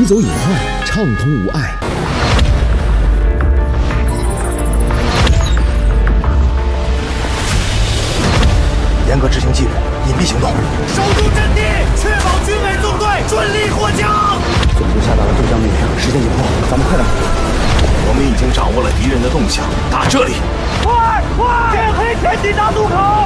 移走隐患，畅通无碍。 严格执行纪律，隐蔽行动， 守住阵地，确保军委纵队顺利获奖。 总部下达了对江命令，时间紧迫，咱们快点。 我们已经掌握了敌人的动向，打这里！ 快，天黑前抵达渡口。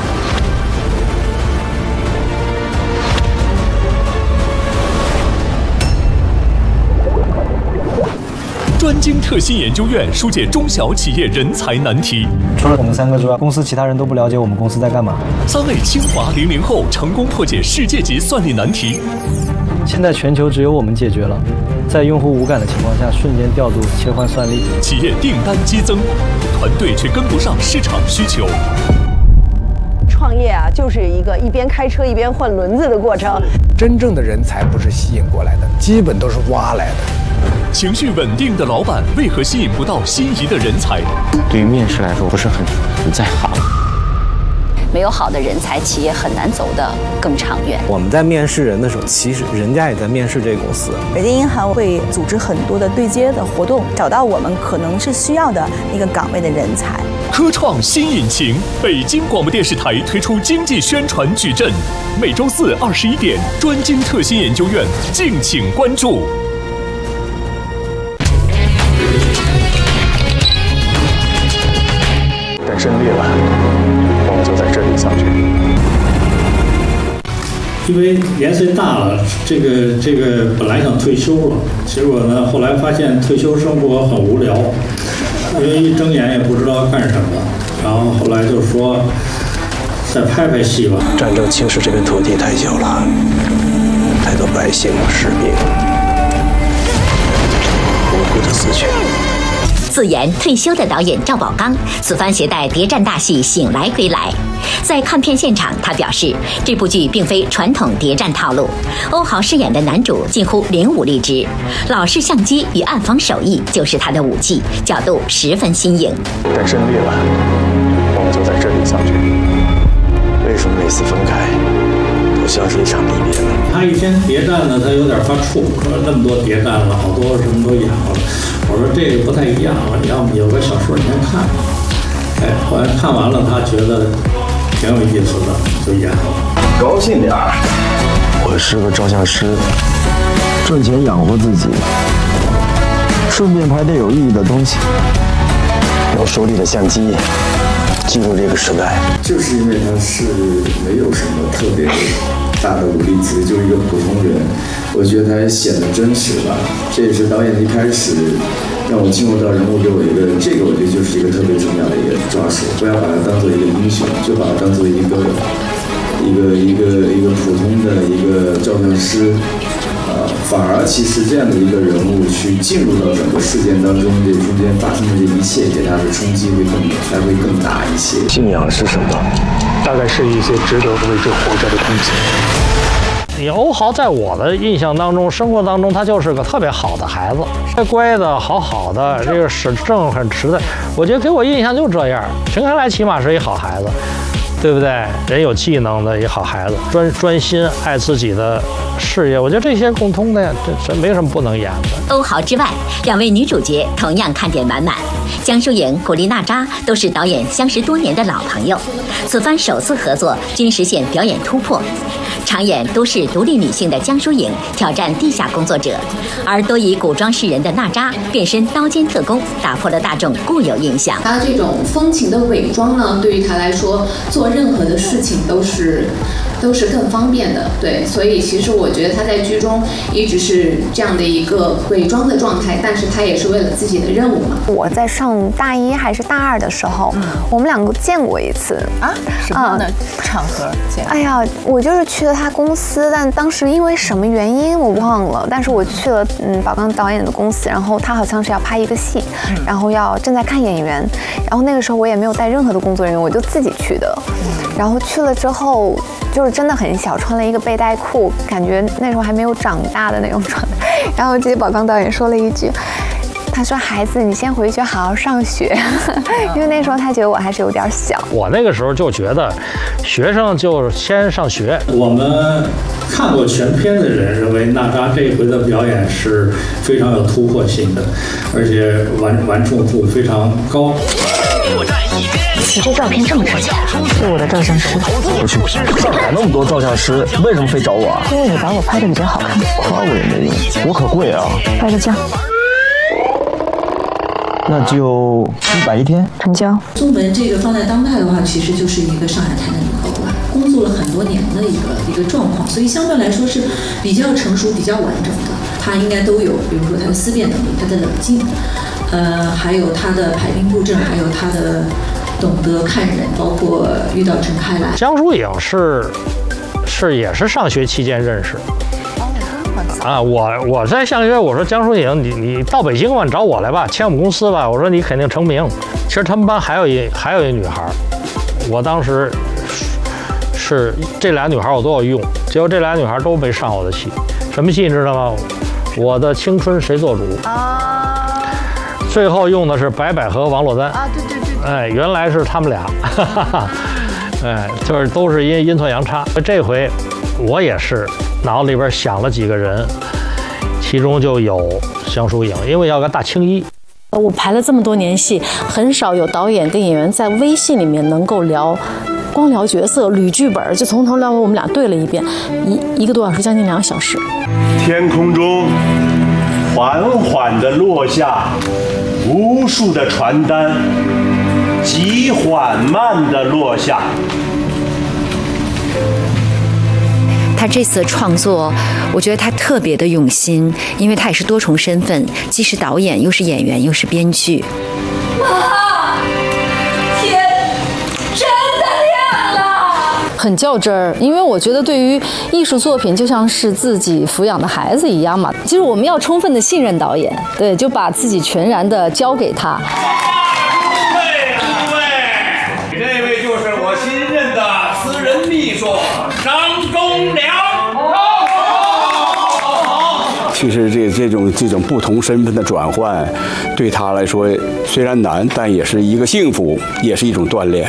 专精特新研究院疏解中小企业人才难题。 除了我们3个之外，公司其他人都不了解我们公司在干嘛。 3位清华00后成功破解世界级算力难题。 现在全球只有我们解决了，在用户无感的情况下，瞬间调度切换算力。 企业订单激增，团队却跟不上市场需求。 创业啊，就是一个一边开车一边换轮子的过程。 真正的人才不是吸引过来的，基本都是挖来的。 情绪稳定的老板为何吸引不到心仪的人才？ 对于面试来说，不是很在行。 没有好的人才，企业很难走得更长远。 我们在面试人的时候，其实人家也在面试这个公司。 北京银行会组织很多的对接的活动，找到我们可能是需要的那个岗位的人才。 科创新引擎，北京广播电视台推出经济宣传矩阵，每周4 21点，专精特新研究院，敬请关注。 等胜利了，我们就在这里相聚。 因为年岁大了，这个本来想退休了，结果呢，后来发现退休生活很无聊，因为一睁眼也不知道干什么，然后后来就说再拍拍戏吧。 战争侵蚀这片土地太久了，太多百姓士兵无辜的死去。 自言退休的导演赵宝刚此番携带谍战大戏醒来归来。在看片现场，他表示这部剧并非传统谍战套路，欧豪饰演的男主近乎零武力值，老式相机与暗房手艺就是他的武器，角度十分新颖。 等胜利了，我们就在这里相聚。 为什么每次分开都像是一场离别呢？ 他一天谍战呢，他有点发怵，说那么多谍战了，好多什么都演了。我说这个不太一样了，你要么有个小说你先看。哎，后来看完了，他觉得挺有意思的，就演了。 高兴点儿，我是个照相师， 赚钱养活自己，顺便拍点有意义的东西， 用手里的相机记录这个时代。 就是因为他是没有什么特别大的武力值，就是一个普通人，我觉得他也显得真实吧。这也是导演一开始让我进入到人物，给我一个这个，我觉得就是一个特别重要的一个抓手，不要把他当做一个英雄，就把他当做一个普通的一个照相师。反而其实这样的一个人物去进入到整个事件当中，这中间发生的这一切，给他的冲击还会更大一些。 信仰是什么？ 大概是一些值得为之活着的东西。 欧豪在我的印象当中，生活当中他就是个特别好的孩子，乖的好的，这个使正很实在。我觉得给我印象就这样。陈开来起码是一好孩子，对不对？人有技能的一好孩子，专心爱自己的事业。我觉得这些共通的呀，这没什么不能演的。 欧豪之外，2位女主角同样看点满满。江疏影、古力娜扎都是导演相识多年的老朋友，此番首次合作均实现表演突破。常演都市独立女性的江疏影挑战地下工作者，而多以古装示人的娜扎变身刀尖特工，打破了大众固有印象。 她这种风情的伪装呢，对于她来说，做任何的事情都是更方便的。对，所以其实我觉得她在剧中一直是这样的一个伪装的状态，但是她也是为了自己的任务嘛。 我在上大1还是大2的时候，我们2个见过一次啊？什么样的场合见？ 哎呀，我就是去了他公司，但当时因为什么原因我忘了，但是我去了宝刚导演的公司，然后他好像是要拍一个戏，然后正在看演员，然后那个时候我也没有带任何的工作人员，我就自己去的，然后去了之后就是真的很小，穿了一个背带裤，感觉那时候还没有长大的那种状态，然后我记得宝刚导演说了一句。 他说：“孩子，你先回去好好上学。”因为那时候他觉得我还是有点小。 我那个时候就觉得，学生就先上学。 我们看过全片的人认为娜扎这回的表演是非常有突破性的，而且完成度非常高。 你这照片这么值钱？是我的照相师。 我去，上海那么多照相师，为什么非找我啊？ 因为你把我拍的比较好看。 夸我也没用，我可贵啊。 拍个价。 那就110天成交。 宋雯这个放在当代的话，其实就是一个上海滩的女猴吧，工作了很多年的一个状况，所以相对来说是比较成熟、比较完整的。她应该都有，比如说她的思辨能力，她的冷静，还有她的排兵布阵，还有她的懂得看人，包括遇到陈开来。 江疏影也是上学期间认识。啊，我在相约，我说江疏影，你到北京吧，你找我来吧，签我们公司吧。我说你肯定成名。其实他们班还有一女孩，我当时是这俩女孩我都要用，结果这俩女孩都没上我的戏。什么戏你知道吗？我的青春谁做主啊？最后用的是白百合、王珞丹啊，对。哎，原来是他们俩，哎，就是都是因阴错阳差。这回我也是。脑子里边想了几个人，其中就有江疏影，因为要个大青衣。 我排了这么多年戏，很少有导演跟演员在微信里面能够光聊角色、捋剧本，就从头到尾我们俩对了一遍，一个多小时，将近2个小时。 天空中缓缓地落下无数的传单，极缓慢地落下。 他这次的创作，我觉得他特别的用心，因为他也是多重身份，既是导演，又是演员，又是编剧。 妈，天真的亮了！很较真儿，因为我觉得对于艺术作品，就像是自己抚养的孩子一样嘛。其实我们要充分的信任导演，对，就把自己全然的交给他。 这位就是我新任的私人秘书张忠良。 其实这种不同身份的转换，对他来说虽然难，但也是一个幸福，也是一种锻炼。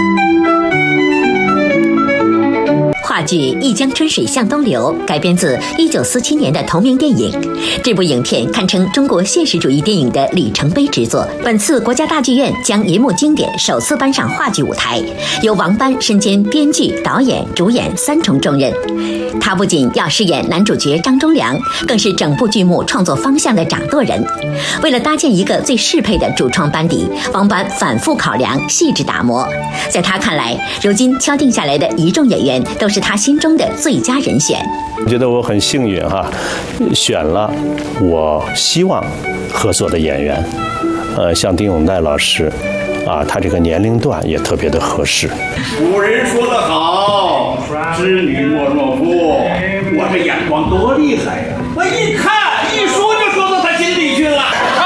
话剧《一江春水向东流》改编自1947年的同名电影，这部影片堪称中国现实主义电影的里程碑之作。本次国家大剧院将银幕经典首次搬上话剧舞台，由王斑身兼编剧、导演、主演3重重任。他不仅要饰演男主角张忠良，更是整部剧目创作方向的掌舵人。为了搭建一个最适配的主创班底，王斑反复考量，细致打磨。在他看来，如今敲定下来的一众演员都是他心中的最佳人选。 我觉得我很幸运哈，选了我希望合作的演员，像丁永岱老师，啊，他这个年龄段也特别的合适。 古人说得好，织女莫若夫，我这眼光多厉害呀！我一看一说就说到他心里去了。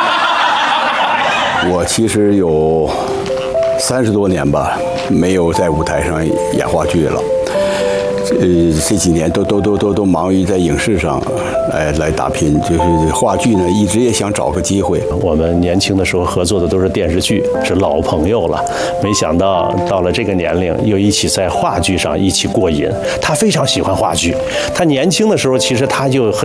我其实有30多年吧，没有在舞台上演话剧了。这几年都忙于在影视上来打拼，就是话剧呢，一直也想找个机会。 我们年轻的时候合作的都是电视剧，是老朋友了。没想到到了这个年龄，又一起在话剧上一起过瘾。他非常喜欢话剧，他年轻的时候其实他就